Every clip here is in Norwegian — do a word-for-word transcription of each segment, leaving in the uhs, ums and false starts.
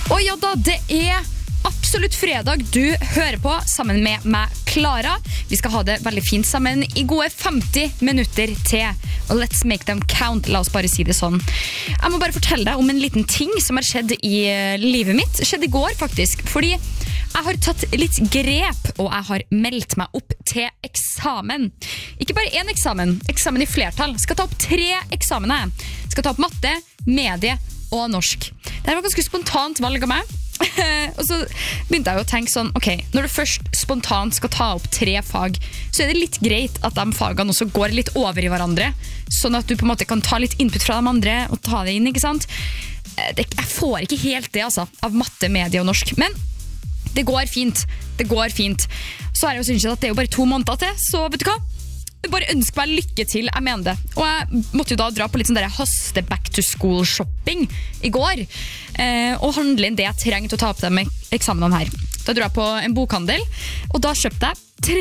Og ja da, det er absolutt fredag du hører på sammen med meg, Klara. Vi skal ha det veldig fint sammen i gode femti minutter til. Og let's make them count, la oss bare si det sånn. Jeg må bare fortelle deg om en liten ting som har skjedd i livet mitt. Skjedde i går faktisk, fordi jeg har tatt litt grep, og jeg har meldt meg opp til eksamen. Ikke bare en eksamen, eksamen i flertall. Jeg skal ta opp tre eksamener. Jeg skal ta opp matte, medie og norsk. Det var ganske spontant valg av meg. Og så begynte jeg å tenke sånn, ok, når du først spontant skal ta opp tre fag, så er det litt greit at de fagene også går litt over i hverandre, sånn at du på en måte kan ta litt input fra de andre og ta det inn, ikke sant? Det, jeg får ikke helt det altså, av matte, medie og norsk, men det går fint, det går fint. Så er det jo synes at det er jo bare to måneder til, så vet du hva? Jeg bare ønsker meg lykke til, jeg mener det. Og jeg måtte jo da dra på litt sånn der haste back to school shopping i går, eh, og handle inn det jeg trengte å ta opp dem med eksamenene her. Da dro jeg på en bokhandel, og da kjøpte jeg tre...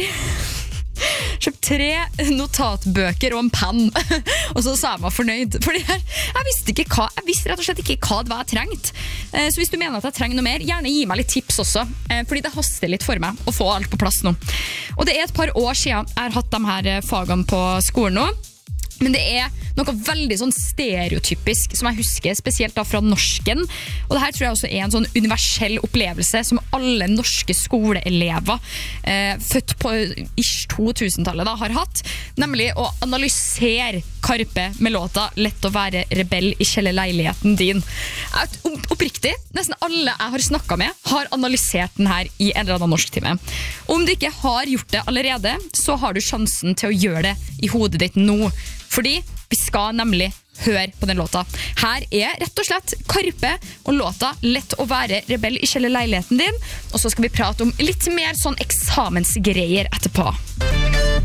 kjøpt tre notatbøker og en penn. Og så sa jeg meg fornøyd, fordi jeg, jeg visste ikke hva, jeg visste rett og slett ikke hva det var jeg trengt. Så hvis du mener at jeg trenger noe mer, gjerne gi meg litt tips også, fordi det haster litt for meg å få alt på plass nå. Og det er et par år siden jeg har hatt de her fagene på skolen nå, men det er noe veldig sånn stereotypisk som jeg husker spesielt da fra norsken, og det her tror jeg også er en sånn universell opplevelse som alle norske skoleelever eh, født på ish to tusen-tallet da har hatt, nemlig å analysere Karpe med låta Lett å være rebell i kjellerleiligheten din. Oppriktig, nesten alle jeg har snakket med har analysert den her i en eller annen norsktime. Om du ikke har gjort det allerede, så har du sjansen til å gjøre det i hodet ditt nå, fordi vi skal nemlig høre på den låta. Her er rett og slett Karpe og låta Lett å være rebell i kjellerleiligheten din, og så skal vi prate om litt mer sånn eksamensgreier etterpå.